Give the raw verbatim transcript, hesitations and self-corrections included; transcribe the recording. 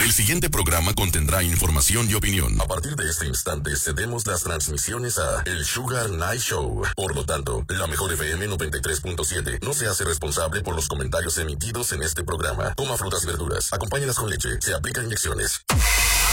El siguiente programa contendrá información y opinión. A partir de este instante cedemos las transmisiones a El Sugar Night Show. Por lo tanto, la mejor F M noventa y tres punto siete no se hace responsable por los comentarios emitidos en este programa. Toma frutas y verduras, acompáñalas con leche, se aplican inyecciones.